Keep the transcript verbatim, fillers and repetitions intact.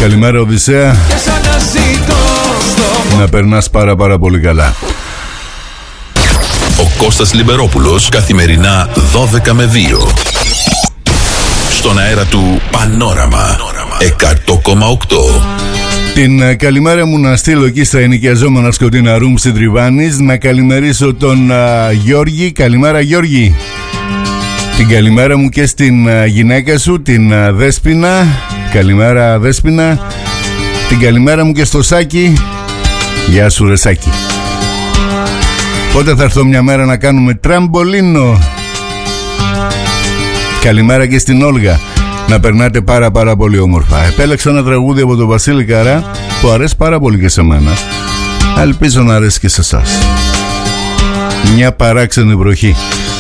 Καλημέρα Οδυσσέα. Να περνάς πάρα πάρα πολύ καλά. Ο Κώστας Λιμπερόπουλος, καθημερινά δώδεκα με δύο. Στον αέρα του Πανόραμα εκατό κόμμα οκτώ. Την καλημέρα μου να στείλω εκεί στα ενοικιαζόμενα σκοτεινά ρούμ στην Τριβάνης. Να καλημερίσω τον uh, Γιώργη. Καλημέρα Γιώργη. Την καλημέρα μου και στην uh, γυναίκα σου, την uh, Δέσποινα. Καλημέρα Δέσποινα. Την καλημέρα μου και στο Σάκη. Γεια σου ρε Σάκη. Πότε θα έρθω μια μέρα να κάνουμε τραμπολίνο. Καλημέρα και στην Όλγα. Να περνάτε πάρα πάρα πολύ όμορφα. Επέλεξα ένα τραγούδι από τον Βασίλη Καρά που αρέσει πάρα πολύ και σε μένα. Ελπίζω να αρέσει και σε εσάς. Μια παράξενη βροχή.